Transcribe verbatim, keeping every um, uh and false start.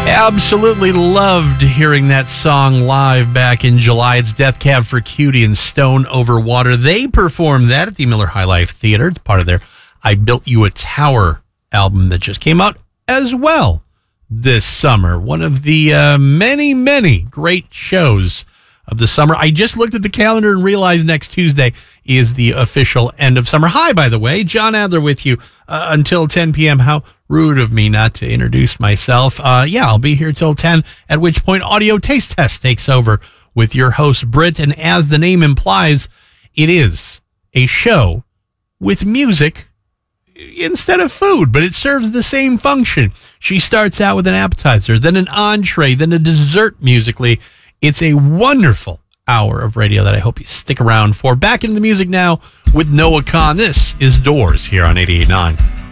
Absolutely loved hearing that song live back in July. It's Death Cab for Cutie and Stone Over Water. They performed that at the Miller High Life Theater. It's part of their I Built You a Tower album that just came out as well this summer. One of the uh, many, many great shows of the summer. I just looked at the calendar and realized next Tuesday is the official end of summer. Hi, by the way, John Adler with you uh, until ten p.m. How rude of me not to introduce myself. Uh, yeah, I'll be here till ten, at which point Audio Taste Test takes over with your host, Britt. And as the name implies, it is a show with music instead of food, but it serves the same function. She starts out with an appetizer, then an entree, then a dessert musically. It's a wonderful hour of radio that I hope you stick around for. Back into the music now with Noah Kahn. This is Doors here on eighty-eight point nine.